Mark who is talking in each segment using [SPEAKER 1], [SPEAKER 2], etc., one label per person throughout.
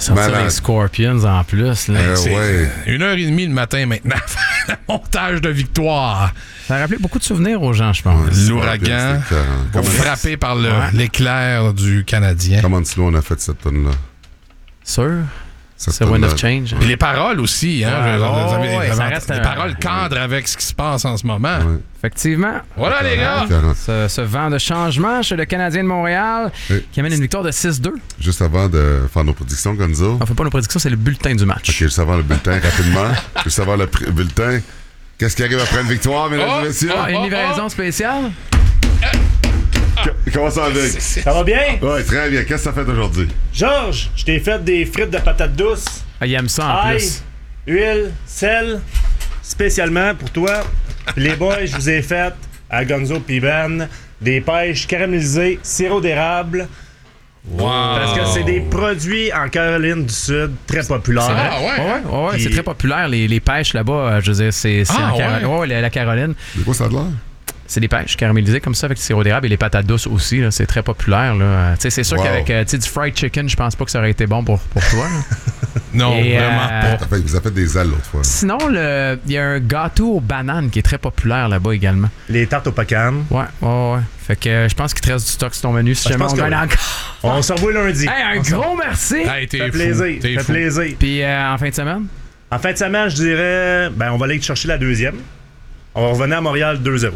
[SPEAKER 1] Sortir les Scorpions en plus. Là.
[SPEAKER 2] Ouais.
[SPEAKER 3] 1h30 le matin maintenant. Le montage de victoire.
[SPEAKER 1] Ça a rappelé beaucoup de souvenirs aux gens, je pense.
[SPEAKER 3] L'ouragan, frappé par l'éclair du Canadien.
[SPEAKER 2] Comment slow on a fait cette tonne-là?
[SPEAKER 1] Sûr? C'est Wind of Change.
[SPEAKER 3] Et les paroles aussi, hein?
[SPEAKER 1] Ça reste
[SPEAKER 3] les paroles cadrent avec ce qui se passe en ce moment.
[SPEAKER 2] Ouais.
[SPEAKER 1] Effectivement.
[SPEAKER 3] Voilà, les gars!
[SPEAKER 1] Ce vent de changement chez le Canadien de Montréal qui amène une victoire de 6-2.
[SPEAKER 2] Juste avant de faire nos prédictions, Gonzo.
[SPEAKER 1] On fait pas nos prédictions, c'est le bulletin du match.
[SPEAKER 2] OK, juste avant le bulletin, rapidement. Juste avant le bulletin. Qu'est-ce qui arrive après une victoire, mesdames et messieurs?
[SPEAKER 1] Une livraison spéciale?
[SPEAKER 2] Comment ça va?
[SPEAKER 4] Ça va bien?
[SPEAKER 2] Oui, très bien. Qu'est-ce que ça fait aujourd'hui?
[SPEAKER 4] Georges, je t'ai fait des frites de patates douces.
[SPEAKER 1] Il aime ça en
[SPEAKER 4] Ail,
[SPEAKER 1] plus.
[SPEAKER 4] huile, sel, spécialement pour toi. Puis les boys, je vous ai fait à Gonzo pis Ben des pêches caramélisées, sirop d'érable.
[SPEAKER 3] Wow.
[SPEAKER 4] Parce que c'est des produits en Caroline du Sud très populaires.
[SPEAKER 1] Ouais,
[SPEAKER 4] Puis-
[SPEAKER 1] c'est très populaire, les pêches là-bas. Je veux dire, c'est en Caroline. Ouais, la Caroline.
[SPEAKER 2] De quoi ça a l'air?
[SPEAKER 1] C'est des pêches caramélisées comme ça avec du sirop d'érable et les patates douces aussi. Là, c'est très populaire. Là. C'est sûr qu'avec du fried chicken, je pense pas que ça aurait été bon pour toi.
[SPEAKER 3] Non,
[SPEAKER 1] Et,
[SPEAKER 3] vraiment pas.
[SPEAKER 2] Il vous a fait des ailes l'autre fois.
[SPEAKER 1] Sinon, il y a un gâteau aux bananes qui est très populaire là-bas également.
[SPEAKER 4] Les tartes au pecan.
[SPEAKER 1] Ouais. Fait que je pense qu'il te reste du stock sur ton menu si jamais on gagne encore.
[SPEAKER 4] On se revoit lundi.
[SPEAKER 1] Hey, un gros merci!
[SPEAKER 3] Hey, t'es
[SPEAKER 4] Ça fait
[SPEAKER 3] fou.
[SPEAKER 4] plaisir.
[SPEAKER 3] T'es
[SPEAKER 4] Ça fait
[SPEAKER 3] fou.
[SPEAKER 4] plaisir.
[SPEAKER 1] Puis en fin de semaine?
[SPEAKER 4] En fin de semaine, je dirais, on va aller chercher la deuxième. On va revenir à Montréal 2-0.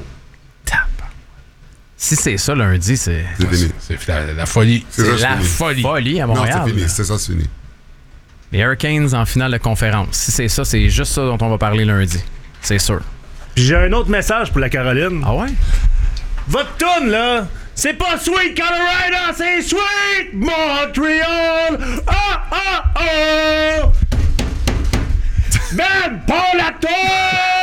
[SPEAKER 1] Si c'est ça lundi, c'est
[SPEAKER 2] fini.
[SPEAKER 3] C'est la folie.
[SPEAKER 2] C'est ça,
[SPEAKER 1] la
[SPEAKER 2] fini.
[SPEAKER 1] folie à
[SPEAKER 2] Non,
[SPEAKER 1] Montréal.
[SPEAKER 2] c'est fini. C'est ça, c'est fini.
[SPEAKER 1] Les Hurricanes en finale de conférence. Si c'est ça, c'est juste ça dont on va parler lundi. C'est sûr.
[SPEAKER 4] Puis j'ai un autre message pour la Caroline.
[SPEAKER 1] Ah ouais?
[SPEAKER 4] Votre toune, là, c'est pas Sweet Colorado, c'est Sweet Montreal! Oh! Ben, pas la toune!